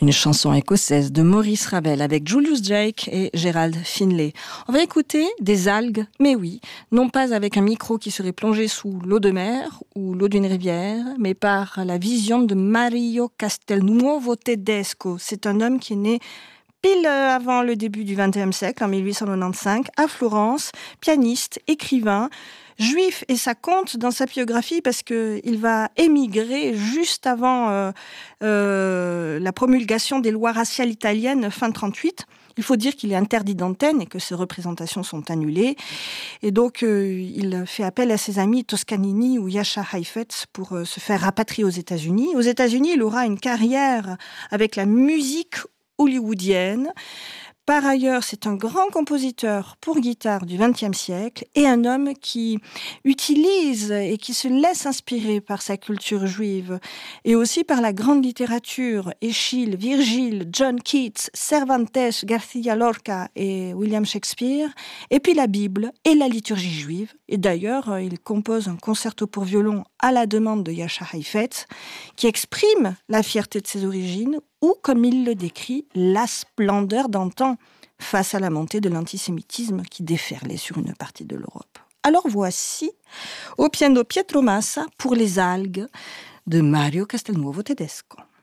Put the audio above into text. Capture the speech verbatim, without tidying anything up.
Une chanson écossaise de Maurice Ravel avec Julius Drake et Gerald Finlay. On va écouter des algues, mais oui, non pas avec un micro qui serait plongé sous l'eau de mer ou l'eau d'une rivière, mais par la vision de Mario Castelnuovo Tedesco. C'est un homme qui est né pile avant le début du vingtième siècle, en mille huit cent quatre-vingt-quinze, à Florence, pianiste, écrivain, juif, et ça compte dans sa biographie parce qu'il va émigrer juste avant euh, euh, la promulgation des lois raciales italiennes fin trente-huit. Il faut dire qu'il est interdit d'antenne et que ses représentations sont annulées. Et donc, euh, il fait appel à ses amis Toscanini ou Jascha Heifetz pour euh, se faire rapatrier aux États-Unis. Aux États-Unis, il aura une carrière avec la musique hollywoodienne. Par ailleurs, c'est un grand compositeur pour guitare du vingtième siècle et un homme qui utilise et qui se laisse inspirer par sa culture juive et aussi par la grande littérature, Échille, Virgile, John Keats, Cervantes, García Lorca et William Shakespeare, et puis la Bible et la liturgie juive. Et d'ailleurs, il compose un concerto pour violon à la demande de Jascha Heifetz qui exprime la fierté de ses origines ou, comme il le décrit, la splendeur d'antan face à la montée de l'antisémitisme qui déferlait sur une partie de l'Europe. Alors voici Au piano Pietro Massa pour les algues de Mario Castelnuovo Tedesco.